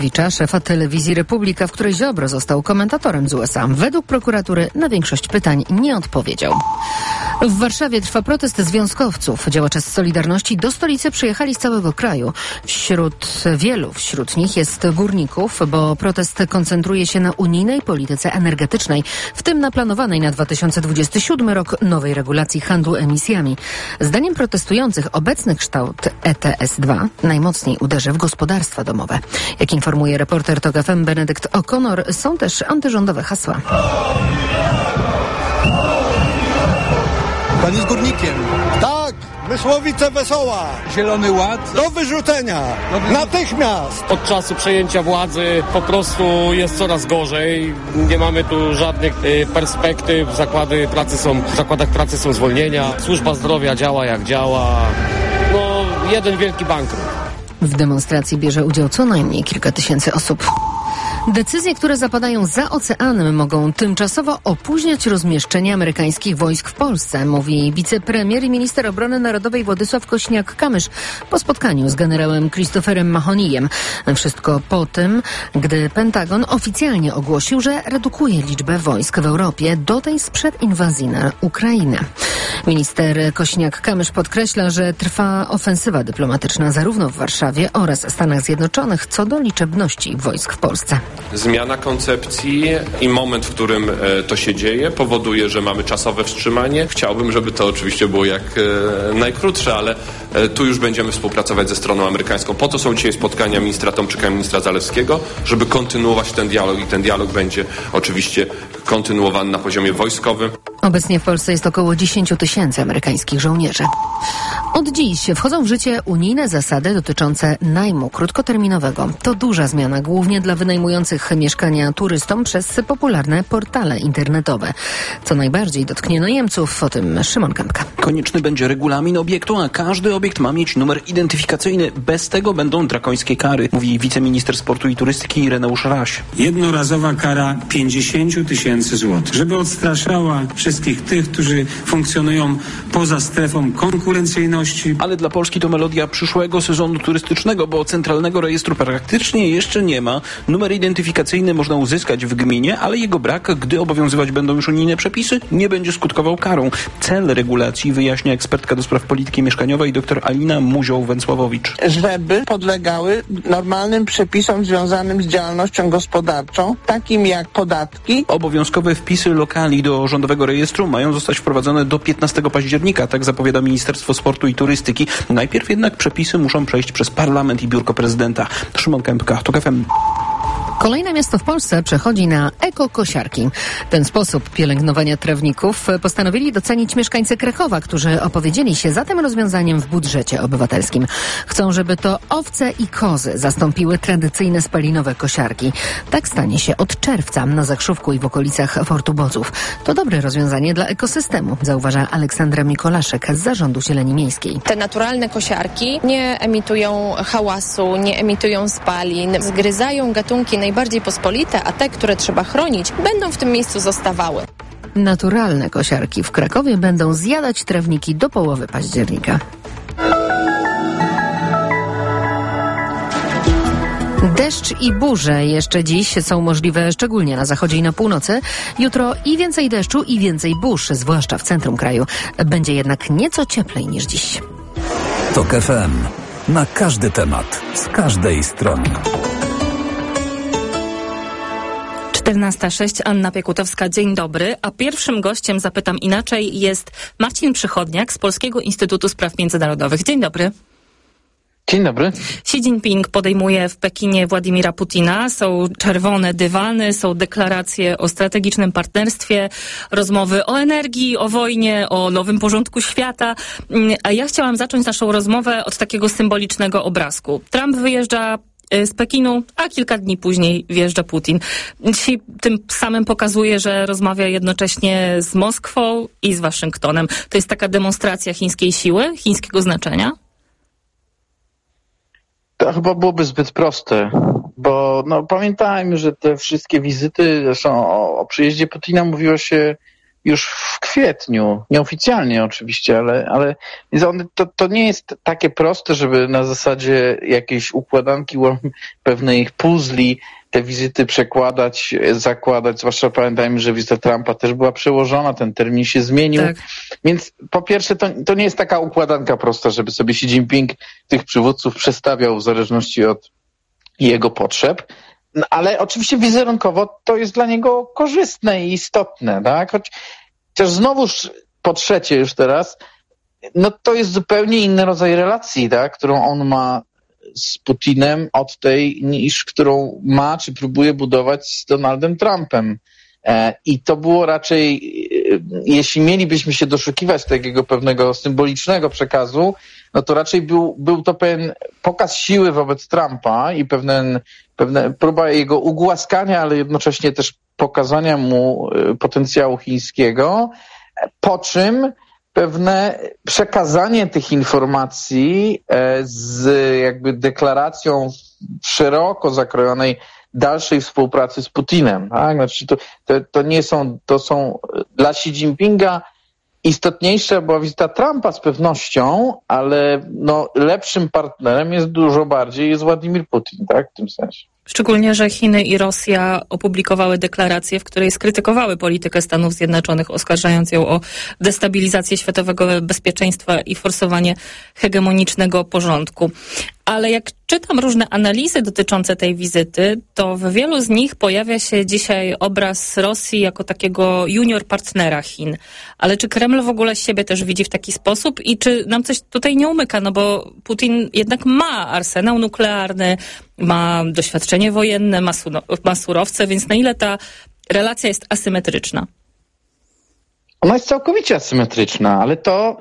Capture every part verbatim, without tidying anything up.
Szefa telewizji Republika, w której Ziobro został komentatorem z U S A. Według prokuratury na większość pytań nie odpowiedział. W Warszawie trwa protest związkowców. Działacze z Solidarności do stolicy przyjechali z całego kraju. Wśród wielu wśród nich jest górników, bo protest koncentruje się na unijnej polityce energetycznej, w tym na planowanej na dwa tysiące dwudziesty siódmy rok nowej regulacji handlu emisjami. Zdaniem protestujących obecny kształt E T S dwa najmocniej uderzy w gospodarstwa domowe. Jak informuje reporter TOK F M Benedykt O'Connor, są też antyrządowe hasła. Pan jest górnikiem. Tak, Mysłowice Wesoła. Zielony Ład. Do wyrzucenia. Do wyrzu- Natychmiast. Od czasu przejęcia władzy po prostu jest coraz gorzej. Nie mamy tu żadnych y, perspektyw. Zakłady pracy są, w zakładach pracy są zwolnienia. Służba zdrowia działa jak działa. No, jeden wielki bankrut. W demonstracji bierze udział co najmniej kilka tysięcy osób. Decyzje, które zapadają za oceanem, mogą tymczasowo opóźniać rozmieszczenie amerykańskich wojsk w Polsce, mówi wicepremier i minister obrony narodowej Władysław Kosiniak-Kamysz po spotkaniu z generałem Christopherem Mahonijem. Wszystko po tym, gdy Pentagon oficjalnie ogłosił, że redukuje liczbę wojsk w Europie do tej sprzed inwazji na Ukrainę. Minister Kosiniak-Kamysz podkreśla, że trwa ofensywa dyplomatyczna zarówno w Warszawie oraz Stanach Zjednoczonych co do liczebności wojsk w Polsce. Zmiana koncepcji i moment, w którym e, to się dzieje, powoduje, że mamy czasowe wstrzymanie. Chciałbym, żeby to oczywiście było jak e, najkrótsze, ale e, tu już będziemy współpracować ze stroną amerykańską. Po to są dzisiaj spotkania ministra Tomczyka i ministra Zalewskiego, żeby kontynuować ten dialog i ten dialog będzie oczywiście kontynuowany na poziomie wojskowym. Obecnie w Polsce jest około dziesięć tysięcy amerykańskich żołnierzy. Od dziś wchodzą w życie unijne zasady dotyczące najmu krótkoterminowego. To duża zmiana, głównie dla wynajmujących mieszkania turystom przez popularne portale internetowe. Co najbardziej dotknie najemców, o tym Szymon Kępka. Konieczny będzie regulamin obiektu, a każdy obiekt ma mieć numer identyfikacyjny. Bez tego będą drakońskie kary, mówi wiceminister sportu i turystyki Ireneusz Raś. Jednorazowa kara pięćdziesiąt tysięcy złotych, żeby odstraszała wszystkich tych, którzy funkcjonują poza strefą konkurencyjności. Ale dla Polski to melodia przyszłego sezonu turystycznego, bo centralnego rejestru praktycznie jeszcze nie ma. Numer identyfikacyjny można uzyskać w gminie, ale jego brak, gdy obowiązywać będą już unijne przepisy, nie będzie skutkował karą. Cel regulacji wyjaśnia ekspertka do spraw polityki mieszkaniowej dr Alina Muzioł-Węsławowicz. Żeby podlegały normalnym przepisom związanym z działalnością gospodarczą, takim jak podatki. Obowiązkowe wpisy lokali do rządowego rejestru mają zostać wprowadzone do piętnastego października, tak zapowiada Ministerstwo Sportu i Turystyki. Najpierw jednak przepisy muszą przejść przez parlament i biurko prezydenta. Szymon Kępka, TOK F M. Kolejne miasto w Polsce przechodzi na ekokosiarki. Ten sposób pielęgnowania trawników postanowili docenić mieszkańcy Krakowa, którzy opowiedzieli się za tym rozwiązaniem w budżecie obywatelskim. Chcą, żeby to owce i kozy zastąpiły tradycyjne spalinowe kosiarki. Tak stanie się od czerwca na Zakrzówku i w okolicach Fortu Bodzów. To dobre rozwiązanie dla ekosystemu, zauważa Aleksandra Mikolaszek z Zarządu Zieleni Miejskiej. Te naturalne kosiarki nie emitują hałasu, nie emitują spalin, zgryzają gatunki najbardziej pospolite, a te, które trzeba chronić, będą w tym miejscu zostawały. Naturalne kosiarki w Krakowie będą zjadać trawniki do połowy października. Deszcz i burze jeszcze dziś są możliwe szczególnie na zachodzie i na północy. Jutro i więcej deszczu i więcej burz, zwłaszcza w centrum kraju. Będzie jednak nieco cieplej niż dziś. TOK F M. Na każdy temat, z każdej strony. czternasta sześć, Anna Piekutowska, dzień dobry. A pierwszym gościem, zapytam inaczej, jest Marcin Przychodniak z Polskiego Instytutu Spraw Międzynarodowych. Dzień dobry. Dzień dobry. Xi Jinping podejmuje w Pekinie Władimira Putina. Są czerwone dywany, są deklaracje o strategicznym partnerstwie, rozmowy o energii, o wojnie, o nowym porządku świata. A ja chciałam zacząć naszą rozmowę od takiego symbolicznego obrazku. Trump wyjeżdża z Pekinu, a kilka dni później wjeżdża Putin. Dzisiaj tym samym pokazuje, że rozmawia jednocześnie z Moskwą i z Waszyngtonem. To jest taka demonstracja chińskiej siły, chińskiego znaczenia? To chyba byłoby zbyt proste, bo no, pamiętajmy, że te wszystkie wizyty, zresztą o, o przyjeździe Putina mówiło się już w kwietniu, nieoficjalnie oczywiście, ale, ale to, to nie jest takie proste, żeby na zasadzie jakiejś układanki pewnych puzli te wizyty przekładać, zakładać, zwłaszcza pamiętajmy, że wizyta Trumpa też była przełożona, ten termin się zmienił, tak. Więc po pierwsze to, to nie jest taka układanka prosta, żeby sobie Xi Jinping tych przywódców przestawiał w zależności od jego potrzeb. No, ale oczywiście wizerunkowo to jest dla niego korzystne i istotne, tak? Choć, chociaż znowuż po trzecie już teraz, no to jest zupełnie inny rodzaj relacji, tak? Którą on ma z Putinem od tej, niż którą ma, czy próbuje budować z Donaldem Trumpem. E, I to było raczej, e, jeśli mielibyśmy się doszukiwać takiego pewnego symbolicznego przekazu, no to raczej był, był to pewien pokaz siły wobec Trumpa i pewien, pewna próba jego ugłaskania, ale jednocześnie też pokazania mu potencjału chińskiego, po czym pewne przekazanie tych informacji z jakby deklaracją szeroko zakrojonej dalszej współpracy z Putinem. Tak? Znaczy to, to, to nie są, to są dla Xi Jinpinga istotniejsza była wizyta Trumpa z pewnością, ale no, lepszym partnerem jest dużo bardziej jest Władimir Putin, tak, w tym sensie. Szczególnie, że Chiny i Rosja opublikowały deklarację, w której skrytykowały politykę Stanów Zjednoczonych, oskarżając ją o destabilizację światowego bezpieczeństwa i forsowanie hegemonicznego porządku. Ale jak czytam różne analizy dotyczące tej wizyty, to w wielu z nich pojawia się dzisiaj obraz Rosji jako takiego junior partnera Chin. Ale czy Kreml w ogóle siebie też widzi w taki sposób i czy nam coś tutaj nie umyka? No bo Putin jednak ma arsenał nuklearny, ma doświadczenie wojenne, ma, su- ma surowce, więc na ile ta relacja jest asymetryczna? Ona jest całkowicie asymetryczna, ale to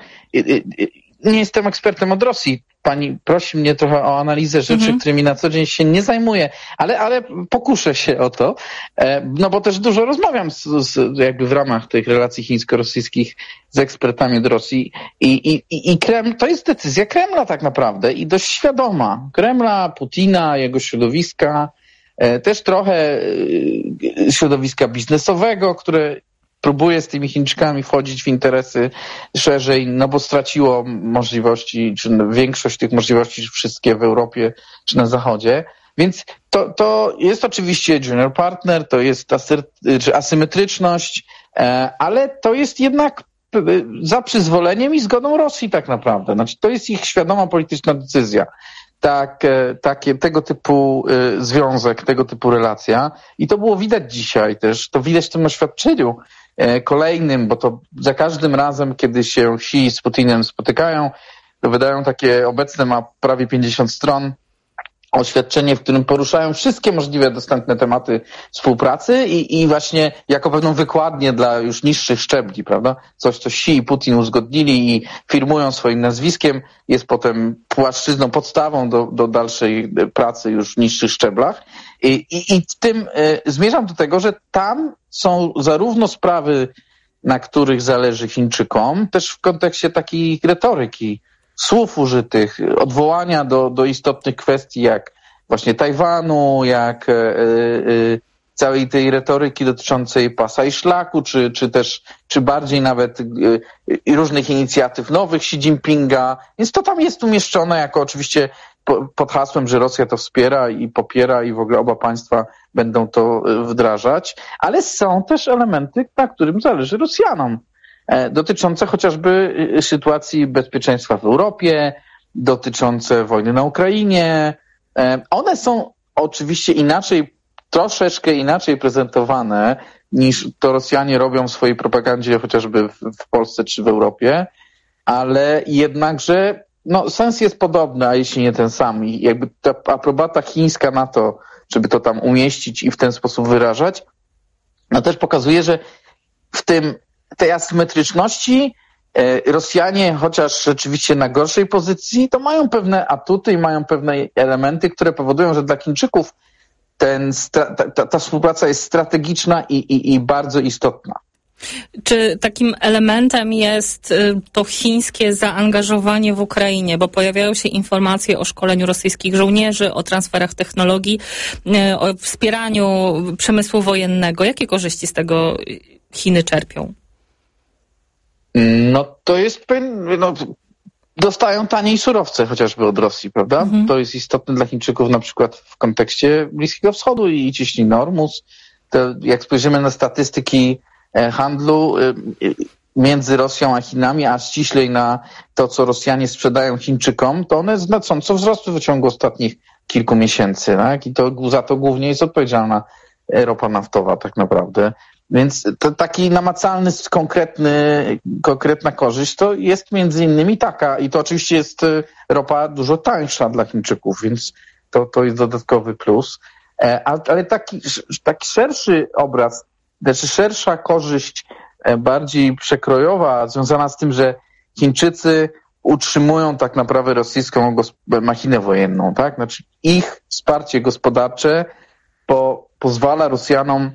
nie jestem ekspertem od Rosji. Pani prosi mnie trochę o analizę rzeczy, mhm. którymi na co dzień się nie zajmuję, ale, ale pokuszę się o to, no bo też dużo rozmawiam z, z, jakby w ramach tych relacji chińsko-rosyjskich z ekspertami od Rosji i, i, i Kreml, to jest decyzja Kremla tak naprawdę i dość świadoma. Kremla, Putina, jego środowiska, też trochę środowiska biznesowego, które próbuje z tymi Chińczykami wchodzić w interesy szerzej, no bo straciło możliwości, czy większość tych możliwości wszystkie w Europie, czy na Zachodzie. Więc to, to jest oczywiście junior partner, to jest asyr, czy asymetryczność, ale to jest jednak za przyzwoleniem i zgodą Rosji tak naprawdę. Znaczy, to jest ich świadoma polityczna decyzja. Tak, takie, tego typu y, związek, tego typu relacja. I to było widać dzisiaj też, to widać w tym oświadczeniu y, kolejnym, bo to za każdym razem, kiedy się Xi z Putinem spotykają, to wydają takie, obecne ma prawie pięćdziesiąt stron, oświadczenie, w którym poruszają wszystkie możliwe dostępne tematy współpracy i, i właśnie jako pewną wykładnię dla już niższych szczebli, prawda? Coś, co Xi i Putin uzgodnili i firmują swoim nazwiskiem, jest potem płaszczyzną, podstawą do, do dalszej pracy już w niższych szczeblach. I, i, i w tym y, zmierzam do tego, że tam są zarówno sprawy, na których zależy Chińczykom, też w kontekście takiej retoryki, słów użytych, odwołania do, do istotnych kwestii jak właśnie Tajwanu, jak e, e, całej tej retoryki dotyczącej pasa i szlaku, czy, czy też, czy bardziej nawet e, różnych inicjatyw nowych Xi Jinpinga. Więc to tam jest umieszczone jako oczywiście po, pod hasłem, że Rosja to wspiera i popiera i w ogóle oba państwa będą to wdrażać. Ale są też elementy, na którym zależy Rosjanom, dotyczące chociażby sytuacji bezpieczeństwa w Europie, dotyczące wojny na Ukrainie. One są oczywiście inaczej, troszeczkę inaczej prezentowane niż to Rosjanie robią w swojej propagandzie chociażby w, w Polsce czy w Europie, ale jednakże no, sens jest podobny, a jeśli nie ten sam. I jakby ta aprobata chińska na to, żeby to tam umieścić i w ten sposób wyrażać, no też pokazuje, że w tym tej asymetryczności Rosjanie, chociaż rzeczywiście na gorszej pozycji, to mają pewne atuty i mają pewne elementy, które powodują, że dla Chińczyków ten, ta, ta, ta współpraca jest strategiczna i, i, i bardzo istotna. Czy takim elementem jest to chińskie zaangażowanie w Ukrainie, bo pojawiają się informacje o szkoleniu rosyjskich żołnierzy, o transferach technologii, o wspieraniu przemysłu wojennego. Jakie korzyści z tego Chiny czerpią? No to jest pewien, no, dostają taniej surowce chociażby od Rosji, prawda? Mhm. To jest istotne dla Chińczyków na przykład w kontekście Bliskiego Wschodu i ciśniny Ormus. To jak spojrzymy na statystyki handlu między Rosją a Chinami, a ściślej na to, co Rosjanie sprzedają Chińczykom, to one znacząco wzrosły w ciągu ostatnich kilku miesięcy, tak? I to za to głównie jest odpowiedzialna ropa naftowa tak naprawdę. Więc to taki namacalny, konkretny, konkretna korzyść to jest między innymi taka. I to oczywiście jest ropa dużo tańsza dla Chińczyków, więc to, to jest dodatkowy plus. Ale taki, taki szerszy obraz, znaczy szersza korzyść, bardziej przekrojowa, związana z tym, że Chińczycy utrzymują tak naprawdę rosyjską machinę wojenną, tak? Znaczy ich wsparcie gospodarcze po, pozwala Rosjanom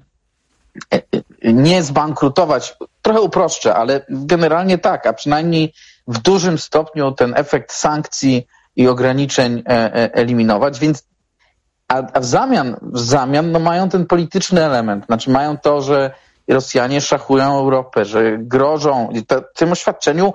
nie zbankrutować, trochę uproszczę, ale generalnie tak, a przynajmniej w dużym stopniu ten efekt sankcji i ograniczeń eliminować, więc a, a w zamian, w zamian no mają ten polityczny element, znaczy mają to, że Rosjanie szachują Europę, że grożą. I to, w tym oświadczeniu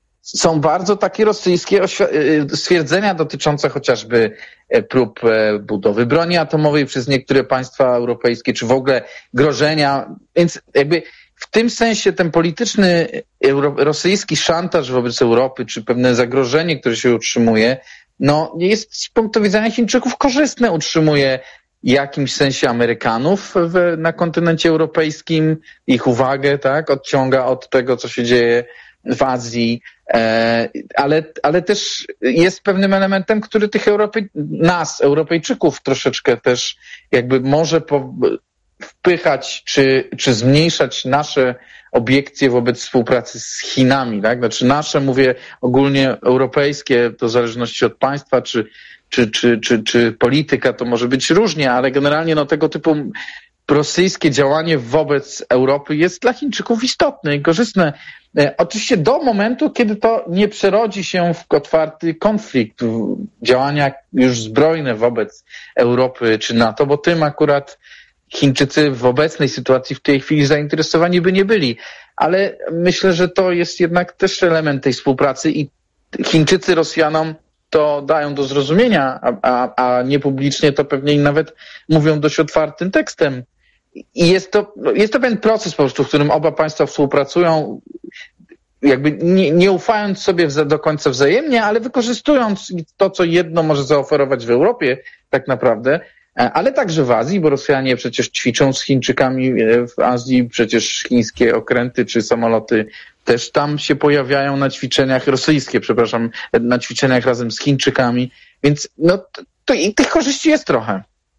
są bardzo takie rosyjskie stwierdzenia dotyczące chociażby prób budowy broni atomowej przez niektóre państwa europejskie, czy w ogóle grożenia. Więc jakby w tym sensie ten polityczny euro, rosyjski szantaż wobec Europy, czy pewne zagrożenie, które się utrzymuje, no jest z punktu widzenia Chińczyków korzystne, utrzymuje w jakimś sensie Amerykanów w, na kontynencie europejskim, ich uwagę, tak, odciąga od tego, co się dzieje w Azji, e, ale, ale też jest pewnym elementem, który tych Europej, nas, Europejczyków troszeczkę też jakby może po, wpychać, czy, czy zmniejszać nasze obiekcje wobec współpracy z Chinami, tak? Znaczy nasze, mówię ogólnie europejskie, to w zależności od państwa, czy, czy, czy, czy, czy polityka, to może być różnie, ale generalnie no, tego typu rosyjskie działanie wobec Europy jest dla Chińczyków istotne i korzystne. E, oczywiście do momentu, kiedy to nie przerodzi się w otwarty konflikt, w działania już zbrojne wobec Europy czy NATO, bo tym akurat Chińczycy w obecnej sytuacji w tej chwili zainteresowani by nie byli. Ale myślę, że to jest jednak też element tej współpracy i Chińczycy Rosjanom to dają do zrozumienia, a, a, a niepublicznie to pewnie im nawet mówią dość otwartym tekstem. I jest to, jest to pewien proces po prostu, w którym oba państwa współpracują, jakby nie, nie ufając sobie do końca wzajemnie, ale wykorzystując to, co jedno może zaoferować w Europie tak naprawdę, ale także w Azji, bo Rosjanie przecież ćwiczą z Chińczykami w Azji, przecież chińskie okręty czy samoloty też tam się pojawiają na ćwiczeniach, rosyjskie, przepraszam, na ćwiczeniach razem z Chińczykami, więc no to, to i tych korzyści jest trochę.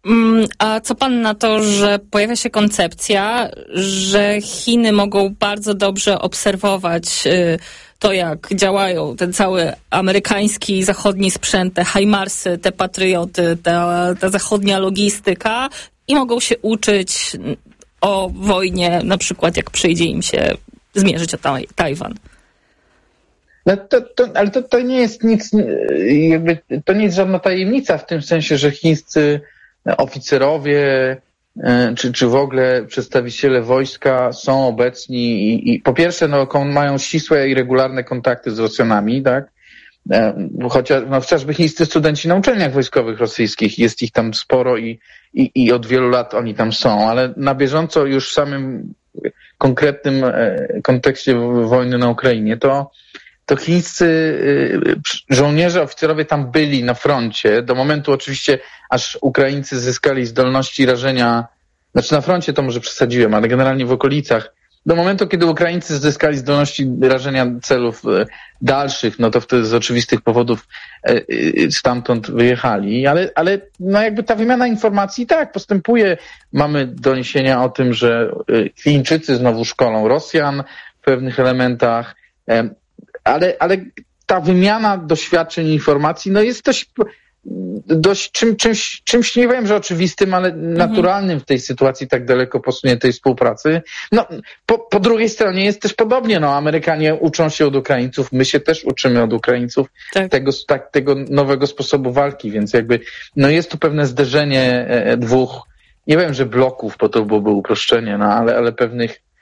A co pan na to, że pojawia się koncepcja, że Chiny mogą bardzo dobrze obserwować to, jak działają ten cały amerykański, zachodni sprzęt, te HIMARSy, te patrioty, ta, ta zachodnia logistyka i mogą się uczyć o wojnie, na przykład jak przyjdzie im się zmierzyć o taj- Tajwan. No to, to, ale to, to nie jest nic, jakby, to nie jest żadna tajemnica w tym sensie, że chińscy oficerowie czy, czy w ogóle przedstawiciele wojska są obecni i, i po pierwsze no, mają ścisłe i regularne kontakty z Rosjanami, tak? Chociaż, no, chociażby chińscy studenci na uczelniach wojskowych rosyjskich, jest ich tam sporo i, i, i od wielu lat oni tam są, ale na bieżąco już w samym konkretnym kontekście wojny na Ukrainie, to to chińscy żołnierze, oficerowie tam byli na froncie, do momentu oczywiście, aż Ukraińcy zyskali zdolności rażenia, znaczy na froncie to może przesadziłem, ale generalnie w okolicach, do momentu, kiedy Ukraińcy zyskali zdolności rażenia celów dalszych, no to wtedy z oczywistych powodów stamtąd wyjechali, ale, ale no jakby ta wymiana informacji tak postępuje. Mamy doniesienia o tym, że Chińczycy znowu szkolą Rosjan w pewnych elementach, Ale, ale ta wymiana doświadczeń i informacji no jest dość, dość czym, czymś, czymś, nie wiem, że oczywistym, ale naturalnym w tej sytuacji tak daleko posuniętej współpracy. No, po, po drugiej stronie jest też podobnie. No, Amerykanie uczą się od Ukraińców, my się też uczymy od Ukraińców tak. tego, tak, tego nowego sposobu walki, więc jakby no jest tu pewne zderzenie e, dwóch, nie wiem, że bloków, bo to byłoby uproszczenie, no ale, ale pewnych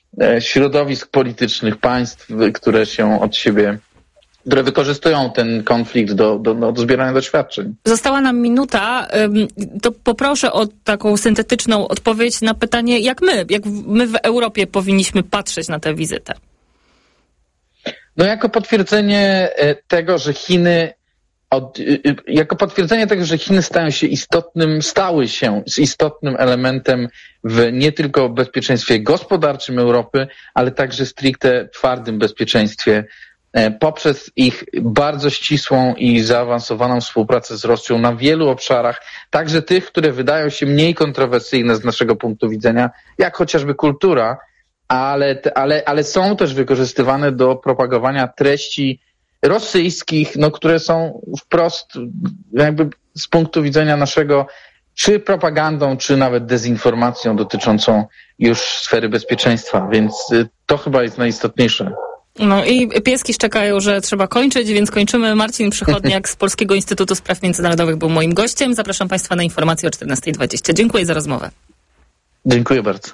środowisk politycznych państw, które się od siebie, które wykorzystują ten konflikt do, do, do zbierania doświadczeń. Została nam minuta, to poproszę o taką syntetyczną odpowiedź na pytanie, jak my, jak my w Europie powinniśmy patrzeć na tę wizytę. No jako potwierdzenie tego, że Chiny Od, jako potwierdzenie tego, że Chiny stają się istotnym, stały się z istotnym elementem w nie tylko bezpieczeństwie gospodarczym Europy, ale także stricte twardym bezpieczeństwie poprzez ich bardzo ścisłą i zaawansowaną współpracę z Rosją na wielu obszarach, także tych, które wydają się mniej kontrowersyjne z naszego punktu widzenia, jak chociażby kultura, ale, ale, ale są też wykorzystywane do propagowania treści rosyjskich, no, które są wprost jakby z punktu widzenia naszego czy propagandą, czy nawet dezinformacją dotyczącą już sfery bezpieczeństwa, więc to chyba jest najistotniejsze. No i pieski szczekają, że trzeba kończyć, więc kończymy. Marcin Przychodniak z Polskiego Instytutu Spraw Międzynarodowych był moim gościem. Zapraszam Państwa na informacje o czternasta dwadzieścia. Dziękuję za rozmowę. Dziękuję bardzo.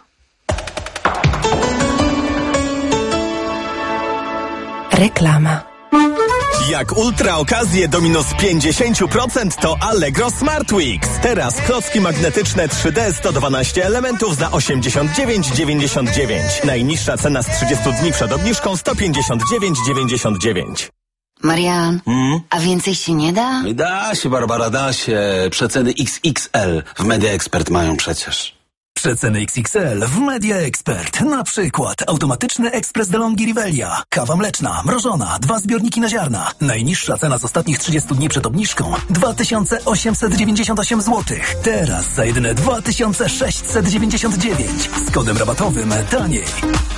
Reklama. Jak ultra okazje do minus pięćdziesiąt procent to Allegro Smart Weeks. Teraz klocki magnetyczne trzy D sto dwanaście elementów za osiemdziesiąt dziewięć dziewięćdziesiąt dziewięć. Najniższa cena z trzydziestu dni przed obniżką sto pięćdziesiąt dziewięć dziewięćdziesiąt dziewięć. Marian, hmm? a więcej się nie da? Da się, Barbara, da się. Przeceny X X L w Media Expert mają przecież. Przeceny X X L w Media Expert. Na przykład automatyczny ekspres DeLonghi Rivelia. Kawa mleczna, mrożona, dwa zbiorniki na ziarna. Najniższa cena z ostatnich trzydziestu dni przed obniżką dwa tysiące osiemset dziewięćdziesiąt osiem złotych. Teraz za jedyne dwa tysiące sześćset dziewięćdziesiąt dziewięć. Z kodem rabatowym taniej.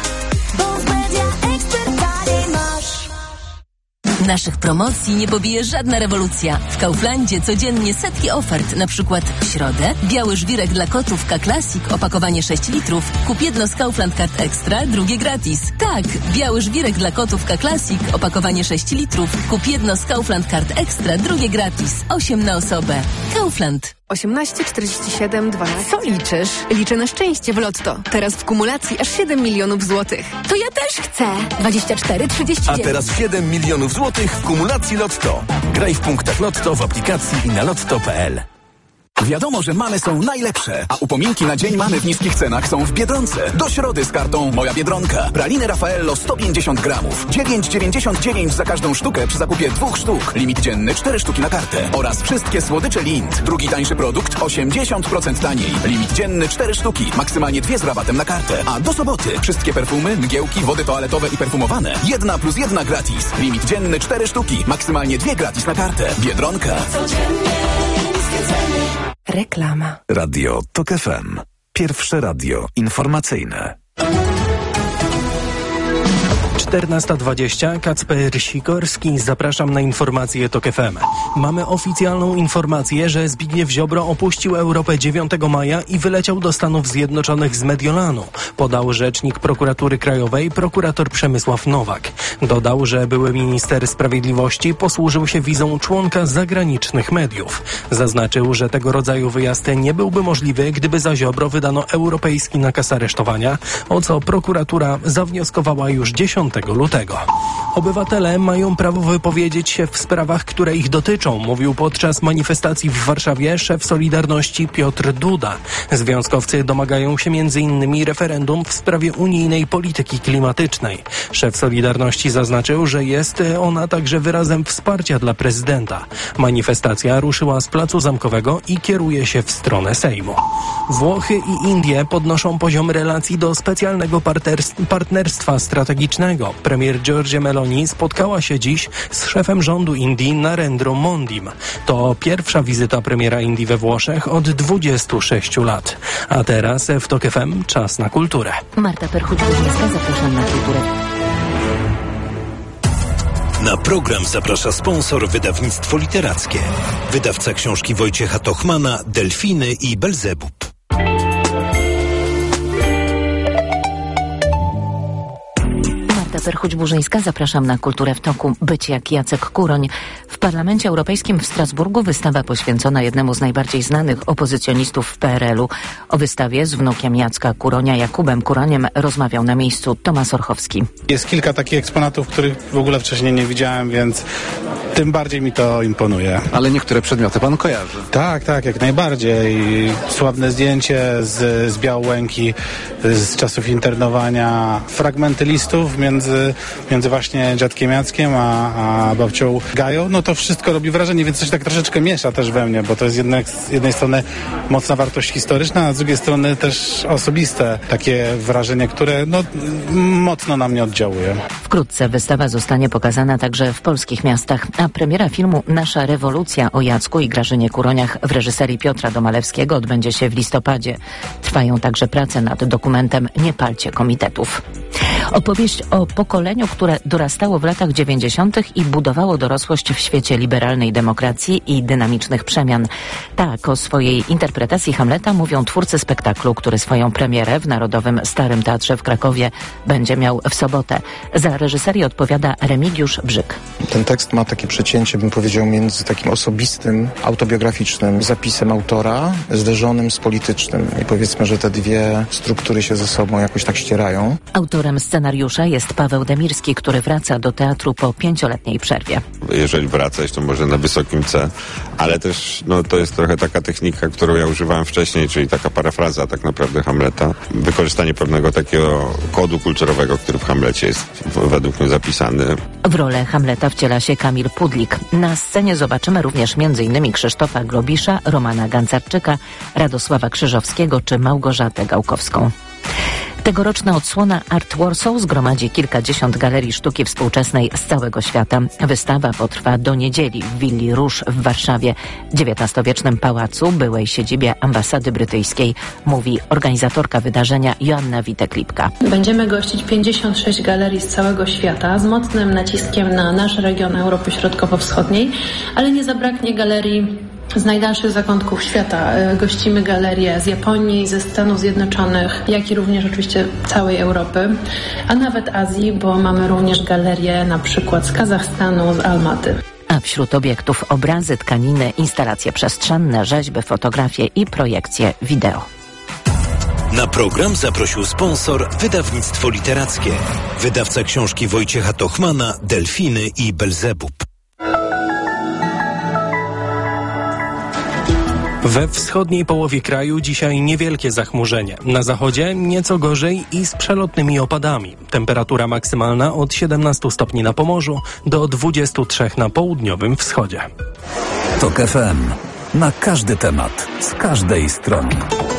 Naszych promocji nie pobije żadna rewolucja. W Kauflandzie codziennie setki ofert, na przykład w środę biały żwirek dla kotów K-Classic, opakowanie sześć litrów, kup jedno z Kaufland Card Extra, drugie gratis. Tak, biały żwirek dla kotów K-Classic, opakowanie sześć litrów, kup jedno z Kaufland Card Extra, drugie gratis. osiem na osobę. Kaufland. osiemnaście czterdzieści siedem dwanaście. Co liczysz? Liczę na szczęście w Lotto. Teraz w kumulacji aż siedem milionów złotych. To ja też chcę. dwadzieścia cztery trzydzieści dziewięć. A teraz siedem milionów złotych w kumulacji Lotto. Graj w punktach Lotto, w aplikacji i na lotto kropka p l. Wiadomo, że mamy są najlepsze, a upominki na Dzień Mamy w niskich cenach są w Biedronce. Do środy z kartą Moja Biedronka. Praliny Raffaello sto pięćdziesiąt gramów. dziewięć dziewięćdziesiąt dziewięć za każdą sztukę przy zakupie dwóch sztuk. Limit dzienny cztery sztuki na kartę. Oraz wszystkie słodycze Lindt. Drugi tańszy produkt osiemdziesiąt procent taniej. Limit dzienny cztery sztuki. Maksymalnie dwie z rabatem na kartę. A do soboty wszystkie perfumy, mgiełki, wody toaletowe i perfumowane. Jedna plus jedna gratis. Limit dzienny cztery sztuki. Maksymalnie dwie gratis na kartę. Biedronka. Codziennie niskie ceny. Reklama. Radio Tok F M. Pierwsze radio informacyjne. czternasta dwadzieścia, Kacper Sikorski, zapraszam na informacje Tok F M. Mamy oficjalną informację, że Zbigniew Ziobro opuścił Europę dziewiątego maja i wyleciał do Stanów Zjednoczonych z Mediolanu, podał rzecznik Prokuratury Krajowej, prokurator Przemysław Nowak. Dodał, że były minister sprawiedliwości posłużył się wizą członka zagranicznych mediów. Zaznaczył, że tego rodzaju wyjazd nie byłby możliwy, gdyby za Ziobro wydano europejski nakaz aresztowania, o co prokuratura zawnioskowała już dziesiątego lutego. Obywatele mają prawo wypowiedzieć się w sprawach, które ich dotyczą, mówił podczas manifestacji w Warszawie szef Solidarności Piotr Duda. Związkowcy domagają się między innymi referendum w sprawie unijnej polityki klimatycznej. Szef Solidarności zaznaczył, że jest ona także wyrazem wsparcia dla prezydenta. Manifestacja ruszyła z Placu Zamkowego i kieruje się w stronę Sejmu. Włochy i Indie podnoszą poziom relacji do specjalnego partnerstwa strategicznego. Premier Giorgia Meloni spotkała się dziś z szefem rządu Indii Narendrą Mondim. To pierwsza wizyta premiera Indii we Włoszech od dwudziestu sześciu lat. A teraz w Tok F M czas na kulturę. Marta Perchuć-Górnicka, zapraszam na kulturę. Na program zaprasza sponsor wydawnictwo literackie. Wydawca książki Wojciecha Tochmana, Delfiny i Belzebub. Agata Perchuć-Burzyńska, zapraszam na Kulturę w toku. Być jak Jacek Kuroń. W Parlamencie Europejskim w Strasburgu wystawa poświęcona jednemu z najbardziej znanych opozycjonistów w P R L u. O wystawie z wnukiem Jacka Kuronia, Jakubem Kuroniem, rozmawiał na miejscu Tomasz Orchowski. Jest kilka takich eksponatów, których w ogóle wcześniej nie widziałem, więc tym bardziej mi to imponuje. Ale niektóre przedmioty pan kojarzy. Tak, tak, jak najbardziej. Sławne zdjęcie z, z Białęki z czasów internowania, fragmenty listów między, między właśnie dziadkiem Jackiem a, a babcią Gają. No to wszystko robi wrażenie, więc coś tak troszeczkę miesza też we mnie, bo to jest jednak z jednej strony mocna wartość historyczna, a z drugiej strony też osobiste takie wrażenie, które no, mocno na mnie oddziałuje. Wkrótce wystawa zostanie pokazana także w polskich miastach, a premiera filmu Nasza rewolucja o Jacku i Grażynie Kuroniach w reżyserii Piotra Domalewskiego odbędzie się w listopadzie. Trwają także prace nad dokumentem Nie palcie komitetów. Opowieść o pokoleniu, które dorastało w latach dziewięćdziesiątych i budowało dorosłość w świecie liberalnej demokracji i dynamicznych przemian. Tak o swojej interpretacji Hamleta mówią twórcy spektaklu, który swoją premierę w Narodowym Starym Teatrze w Krakowie będzie miał w sobotę. Za reżyserię odpowiada Remigiusz Brzyk. Ten tekst ma takie przecięcie, bym powiedział, między takim osobistym, autobiograficznym zapisem autora, zderzonym z politycznym. I powiedzmy, że te dwie struktury się ze sobą jakoś tak ścierają. Autorem scenariusza jest Paweł Demirski, który wraca do teatru po pięcioletniej przerwie. Jeżeli wracać, to może na wysokim C, ale też no, to jest trochę taka technika, którą ja używałem wcześniej, czyli taka parafraza tak naprawdę Hamleta. Wykorzystanie pewnego takiego kodu kulturowego, który w Hamlecie jest według mnie zapisany. W rolę Hamleta wciela się Kamil Pudlik. Na scenie zobaczymy również m.in. Krzysztofa Globisza, Romana Gancarczyka, Radosława Krzyżowskiego czy Małgorzatę Gałkowską. Tegoroczna odsłona Art Warsaw zgromadzi kilkadziesiąt galerii sztuki współczesnej z całego świata. Wystawa potrwa do niedzieli w Willi Róż w Warszawie, dziewiętnastowiecznym pałacu, byłej siedzibie ambasady brytyjskiej, mówi organizatorka wydarzenia Joanna Witek-Lipka. Będziemy gościć pięćdziesiąt sześć galerii z całego świata z mocnym naciskiem na nasz region Europy Środkowo-Wschodniej, ale nie zabraknie galerii z najdalszych zakątków świata. Gościmy galerie z Japonii, ze Stanów Zjednoczonych, jak i również oczywiście całej Europy, a nawet Azji, bo mamy również galerie na przykład z Kazachstanu, z Almaty. A wśród obiektów obrazy, tkaniny, instalacje przestrzenne, rzeźby, fotografie i projekcje wideo. Na program zaprosił sponsor Wydawnictwo Literackie. Wydawca książki Wojciecha Tochmana, Delfiny i Belzebub. We wschodniej połowie kraju dzisiaj niewielkie zachmurzenie. Na zachodzie nieco gorzej i z przelotnymi opadami. Temperatura maksymalna od siedemnastu stopni na Pomorzu do dwudziestu trzech na południowym wschodzie. Tok F M. Na każdy temat, z każdej strony.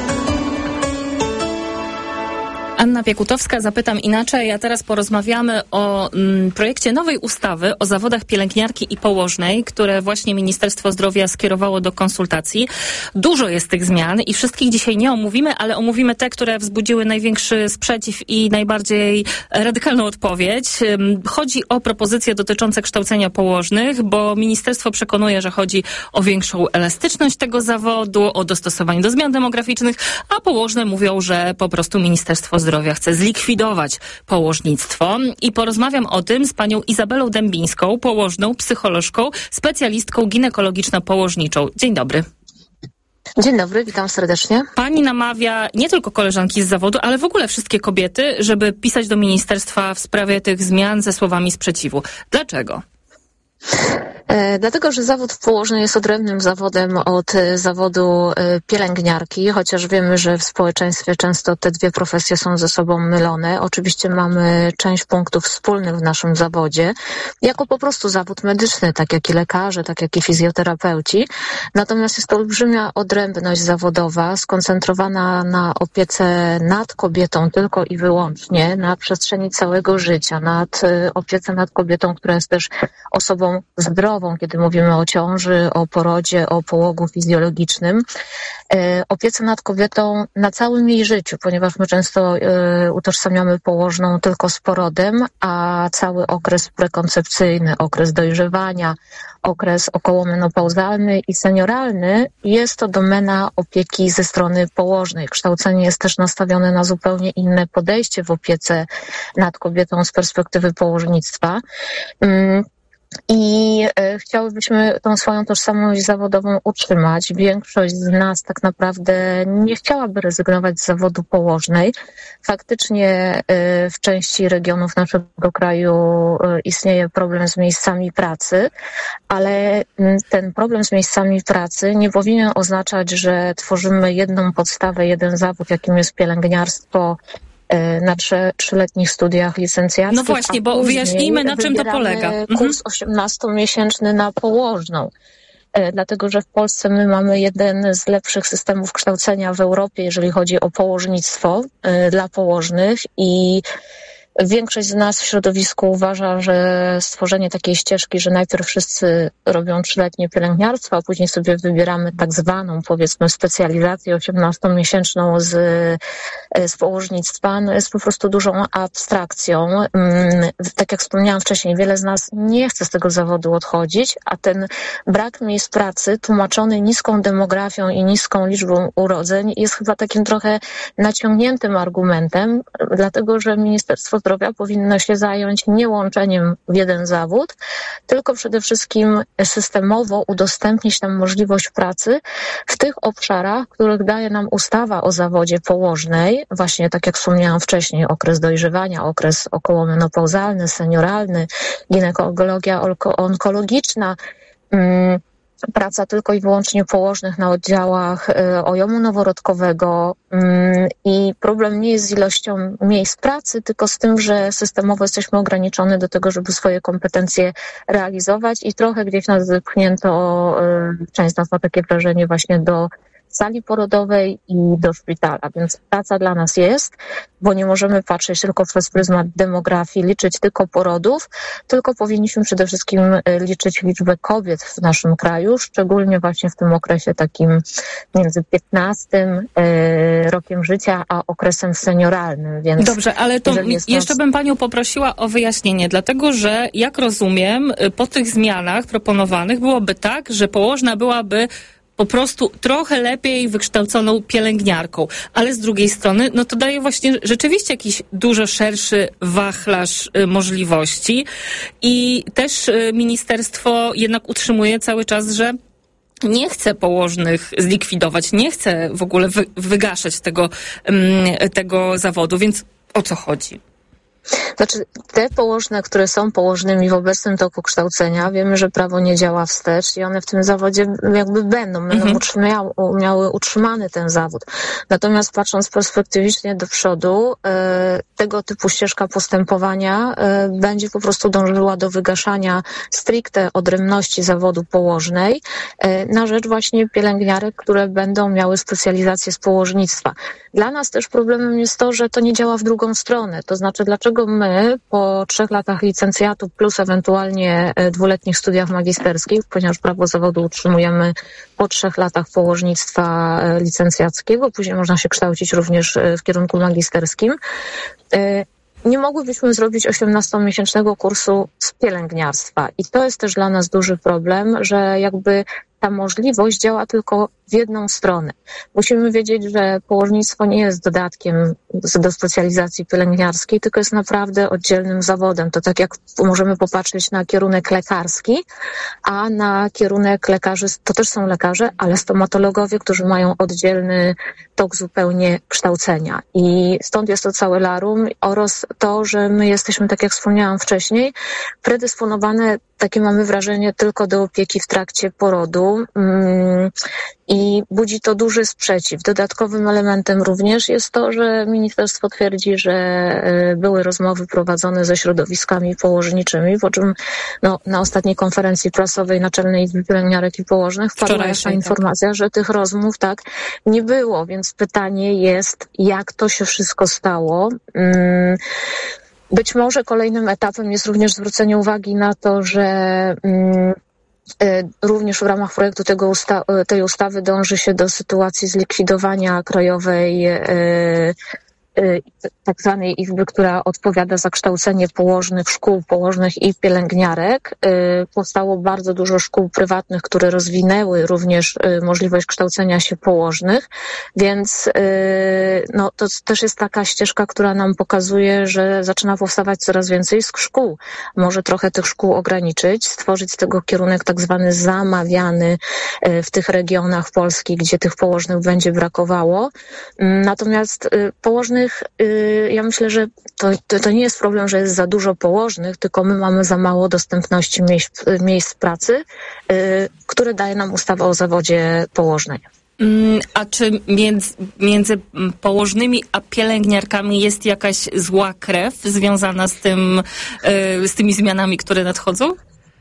Anna Piekutowska, zapytam inaczej, a teraz porozmawiamy o mm, projekcie nowej ustawy o zawodach pielęgniarki i położnej, które właśnie Ministerstwo Zdrowia skierowało do konsultacji. Dużo jest tych zmian i wszystkich dzisiaj nie omówimy, ale omówimy te, które wzbudziły największy sprzeciw i najbardziej radykalną odpowiedź. Chodzi o propozycje dotyczące kształcenia położnych, bo ministerstwo przekonuje, że chodzi o większą elastyczność tego zawodu, o dostosowanie do zmian demograficznych, a położne mówią, że po prostu Ministerstwo Zdrowia chce zlikwidować położnictwo. I porozmawiam o tym z panią Izabelą Dębińską, położną, psycholożką, specjalistką ginekologiczno-położniczą. Dzień dobry. Dzień dobry, witam serdecznie. Pani namawia nie tylko koleżanki z zawodu, ale w ogóle wszystkie kobiety, żeby pisać do ministerstwa w sprawie tych zmian ze słowami sprzeciwu. Dlaczego? E, dlatego, że zawód położny jest odrębnym zawodem od e, zawodu e, pielęgniarki, chociaż wiemy, że w społeczeństwie często te dwie profesje są ze sobą mylone. Oczywiście mamy część punktów wspólnych w naszym zawodzie, jako po prostu zawód medyczny, tak jak i lekarze, tak jak i fizjoterapeuci. Natomiast jest to olbrzymia odrębność zawodowa, skoncentrowana na opiece nad kobietą tylko i wyłącznie, na przestrzeni całego życia, nad e, opiece nad kobietą, która jest też osobą zdrową, zawodową, kiedy mówimy o ciąży, o porodzie, o połogu fizjologicznym, opiece nad kobietą na całym jej życiu, ponieważ my często utożsamiamy położną tylko z porodem, a cały okres prekoncepcyjny, okres dojrzewania, okres okołomenopauzalny i senioralny jest to domena opieki ze strony położnej. Kształcenie jest też nastawione na zupełnie inne podejście w opiece nad kobietą z perspektywy położnictwa. I e, chciałybyśmy tą swoją tożsamość zawodową utrzymać. Większość z nas tak naprawdę nie chciałaby rezygnować z zawodu położnej. Faktycznie e, w części regionów naszego kraju e, istnieje problem z miejscami pracy, ale ten problem z miejscami pracy nie powinien oznaczać, że tworzymy jedną podstawę, jeden zawód, jakim jest pielęgniarstwo, na trzy, trzyletnich studiach licencjackich. No właśnie, bo wyjaśnijmy, na czym to polega. Kurs osiemnastomiesięczny na położną. Dlatego, że w Polsce my mamy jeden z lepszych systemów kształcenia w Europie, jeżeli chodzi o położnictwo dla położnych i większość z nas w środowisku uważa, że stworzenie takiej ścieżki, że najpierw wszyscy robią trzyletnie pielęgniarstwo, a później sobie wybieramy tak zwaną, powiedzmy, specjalizację osiemnastomiesięczną z, z położnictwa, no jest po prostu dużą abstrakcją. Tak jak wspomniałam wcześniej, wiele z nas nie chce z tego zawodu odchodzić, a ten brak miejsc pracy tłumaczony niską demografią i niską liczbą urodzeń jest chyba takim trochę naciągniętym argumentem, dlatego że Ministerstwo Zdrowia powinno się zająć nie łączeniem w jeden zawód, tylko przede wszystkim systemowo udostępnić nam możliwość pracy w tych obszarach, których daje nam ustawa o zawodzie położnej, właśnie tak jak wspomniałam wcześniej, okres dojrzewania, okres okołomenopauzalny, senioralny, ginekologia onkologiczna, mm, praca tylko i wyłącznie położnych na oddziałach ojomu noworodkowego i problem nie jest z ilością miejsc pracy, tylko z tym, że systemowo jesteśmy ograniczone do tego, żeby swoje kompetencje realizować i trochę gdzieś nas wypchnięto, część z nas ma takie wrażenie, właśnie do sali porodowej i do szpitala, więc praca dla nas jest, bo nie możemy patrzeć tylko przez pryzmat demografii, liczyć tylko porodów, tylko powinniśmy przede wszystkim liczyć liczbę kobiet w naszym kraju, szczególnie właśnie w tym okresie takim między piętnastym rokiem życia, a okresem senioralnym. Więc dobrze, ale to jeszcze nas... bym panią poprosiła o wyjaśnienie, dlatego że jak rozumiem, po tych zmianach proponowanych byłoby tak, że położna byłaby po prostu trochę lepiej wykształconą pielęgniarką, ale z drugiej strony, no to daje właśnie rzeczywiście jakiś dużo szerszy wachlarz y, możliwości i też y, ministerstwo jednak utrzymuje cały czas, że nie chce położnych zlikwidować, nie chce w ogóle wy, wygaszać tego, y, tego zawodu, więc o co chodzi? Znaczy, te położne, które są położnymi w obecnym toku kształcenia, wiemy, że prawo nie działa wstecz i one w tym zawodzie jakby będą, będą mhm. utrzymiały, miały utrzymany ten zawód. Natomiast patrząc perspektywicznie do przodu, e, tego typu ścieżka postępowania e, będzie po prostu dążyła do wygaszania stricte odrębności zawodu położnej e, na rzecz właśnie pielęgniarek, które będą miały specjalizację z położnictwa. Dla nas też problemem jest to, że to nie działa w drugą stronę. To znaczy, dlaczego my po trzech latach licencjatu plus ewentualnie dwuletnich studiach magisterskich, ponieważ prawo zawodu utrzymujemy po trzech latach położnictwa licencjackiego, później można się kształcić również w kierunku magisterskim, nie mogłybyśmy zrobić osiemnastomiesięcznego kursu z pielęgniarstwa. I to jest też dla nas duży problem, że jakby ta możliwość działa tylko w jedną stronę. Musimy wiedzieć, że położnictwo nie jest dodatkiem do specjalizacji pielęgniarskiej, tylko jest naprawdę oddzielnym zawodem. To tak jak możemy popatrzeć na kierunek lekarski, a na kierunek lekarzy, to też są lekarze, ale stomatologowie, którzy mają oddzielny tok zupełnie kształcenia. I stąd jest to całe larum oraz to, że my jesteśmy, tak jak wspomniałam wcześniej, predysponowane, takie mamy wrażenie, tylko do opieki w trakcie porodu. I budzi to duży sprzeciw. Dodatkowym elementem również jest to, że ministerstwo twierdzi, że były rozmowy prowadzone ze środowiskami położniczymi, po czym no, na ostatniej konferencji prasowej Naczelnej Izby Pielęgniarek i Położnych wpadła jeszcze informacja, tak, że tych rozmów tak nie było, więc pytanie jest, jak to się wszystko stało. Być może kolejnym etapem jest również zwrócenie uwagi na to, że Również w ramach projektu tego usta- tej ustawy dąży się do sytuacji zlikwidowania krajowej tak zwanej izby, która odpowiada za kształcenie położnych, szkół położnych i pielęgniarek. Powstało bardzo dużo szkół prywatnych, które rozwinęły również możliwość kształcenia się położnych, więc no, to też jest taka ścieżka, która nam pokazuje, że zaczyna powstawać coraz więcej szkół. Może trochę tych szkół ograniczyć, stworzyć z tego kierunek tak zwany zamawiany w tych regionach Polski, gdzie tych położnych będzie brakowało. Natomiast położnych ja myślę, że to, to, to nie jest problem, że jest za dużo położnych, tylko my mamy za mało dostępności miejsc, miejsc pracy, które daje nam ustawa o zawodzie położnej. A czy między, między położnymi a pielęgniarkami jest jakaś zła krew związana z tym, z tymi zmianami, które nadchodzą?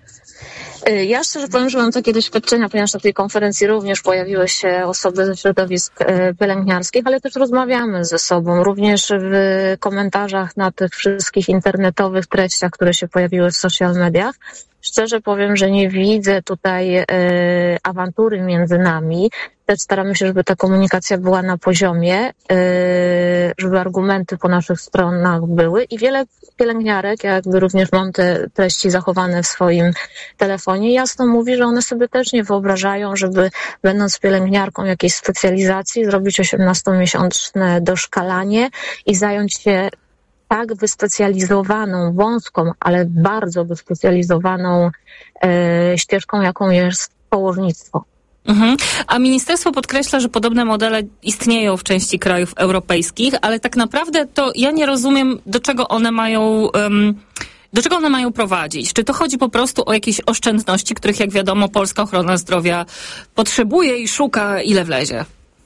Ja szczerze powiem, że mam takie doświadczenia, ponieważ na tej konferencji również pojawiły się osoby ze środowisk pielęgniarskich, ale też rozmawiamy ze sobą, również w komentarzach na tych wszystkich internetowych treściach, które się pojawiły w social mediach. Szczerze powiem, że nie widzę tutaj e, awantury między nami. Też staramy się, żeby ta komunikacja była na poziomie, e, żeby argumenty po naszych stronach były i wiele pielęgniarek, ja jakby również mam te treści zachowane w swoim telefonie, jasno mówi, że one sobie też nie wyobrażają, żeby będąc pielęgniarką jakiejś specjalizacji zrobić osiemnastomiesięczne doszkalanie i zająć się tak wyspecjalizowaną, wąską, ale bardzo wyspecjalizowaną e, ścieżką, jaką jest położnictwo. Mhm. A ministerstwo podkreśla, że podobne modele istnieją w części krajów europejskich, ale tak naprawdę to ja nie rozumiem, do czego one mają... Um, do czego one mają prowadzić? Czy to chodzi po prostu o jakieś oszczędności, których jak wiadomo polska ochrona zdrowia potrzebuje i szuka ile wlezie?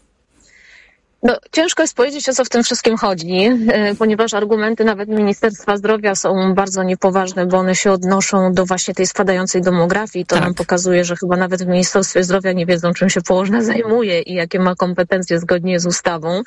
No, ciężko jest powiedzieć, o co w tym wszystkim chodzi, ponieważ argumenty nawet Ministerstwa Zdrowia są bardzo niepoważne, bo one się odnoszą do właśnie tej spadającej demografii. To tak nam pokazuje, że chyba nawet w Ministerstwie Zdrowia nie wiedzą, czym się położna zajmuje i jakie ma kompetencje zgodnie z ustawą.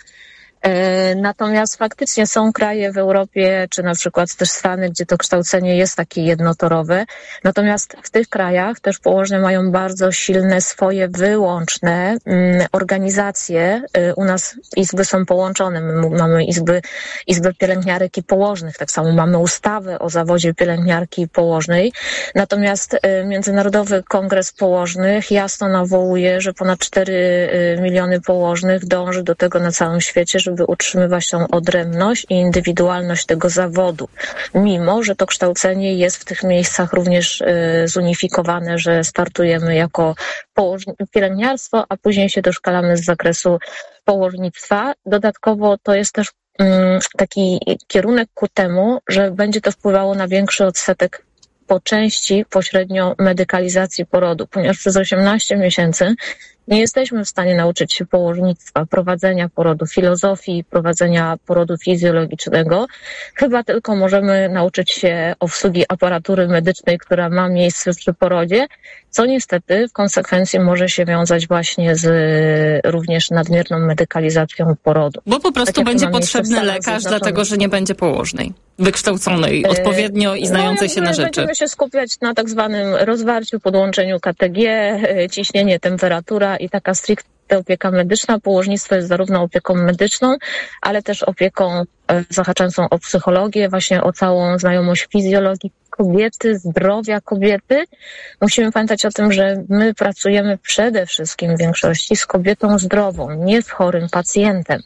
Natomiast faktycznie są kraje w Europie, czy na przykład też Stany, gdzie to kształcenie jest takie jednotorowe. Natomiast w tych krajach też położne mają bardzo silne swoje wyłączne mm, organizacje. U nas izby są połączone. My mamy izby, izby pielęgniarek i położnych. Tak samo mamy ustawę o zawodzie pielęgniarki i położnej. Natomiast y, Międzynarodowy Kongres Położnych jasno nawołuje, że ponad cztery miliony położnych dąży do tego na całym świecie, żeby żeby utrzymywać tą odrębność i indywidualność tego zawodu. Mimo, że to kształcenie jest w tych miejscach również y, zunifikowane, że startujemy jako położ- pielęgniarstwo, a później się doszkalamy z zakresu położnictwa. Dodatkowo to jest też y, taki kierunek ku temu, że będzie to wpływało na większy odsetek po części pośrednio medykalizacji porodu, ponieważ przez osiemnaście miesięcy nie jesteśmy w stanie nauczyć się położnictwa, prowadzenia porodu, filozofii prowadzenia porodu fizjologicznego. Chyba tylko możemy nauczyć się obsługi aparatury medycznej, która ma miejsce przy porodzie, co niestety w konsekwencji może się wiązać właśnie z również nadmierną medykalizacją porodu. Bo po prostu tak będzie potrzebny lekarz, dlatego że nie będzie położnej, wykształconej odpowiednio i znającej no, się na rzeczy. Będziemy się skupiać na tak zwanym rozwarciu, podłączeniu K T G, ciśnienie, temperatura i taka stricte opieka medyczna. Położnictwo jest zarówno opieką medyczną, ale też opieką zahaczającą o psychologię, właśnie o całą znajomość fizjologii kobiety, zdrowia kobiety. Musimy pamiętać o tym, że my pracujemy przede wszystkim w większości z kobietą zdrową, nie z chorym pacjentem.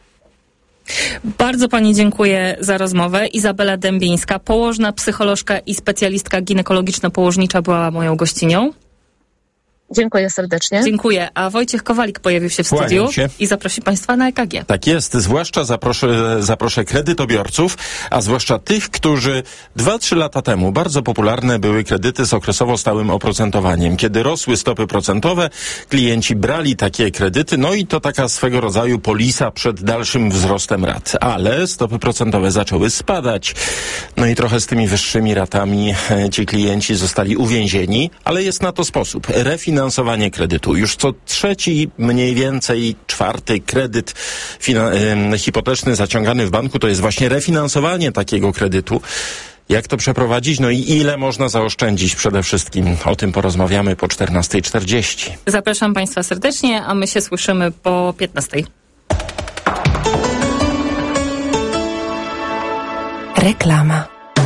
Bardzo pani dziękuję za rozmowę. Izabela Dębińska, położna, psycholożka i specjalistka ginekologiczno-położnicza była moją gościnią. Dziękuję serdecznie. Dziękuję. A Wojciech Kowalik pojawił się w studiu się. i zaprosi państwa na E K G. Tak jest. Zwłaszcza zaproszę, zaproszę kredytobiorców, a zwłaszcza tych, którzy dwa trzy lata temu bardzo popularne były kredyty z okresowo stałym oprocentowaniem. Kiedy rosły stopy procentowe, klienci brali takie kredyty, no i to taka swego rodzaju polisa przed dalszym wzrostem rat. Ale stopy procentowe zaczęły spadać. No i trochę z tymi wyższymi ratami ci klienci zostali uwięzieni, ale jest na to sposób. Refinansowanie Finansowanie kredytu. Już co trzeci, mniej więcej czwarty kredyt fina- hipoteczny zaciągany w banku to jest właśnie refinansowanie takiego kredytu. Jak to przeprowadzić? No i ile można zaoszczędzić przede wszystkim? O tym porozmawiamy po czternastej czterdzieści. Zapraszam Państwa serdecznie, a my się słyszymy po piętnastej. Reklama.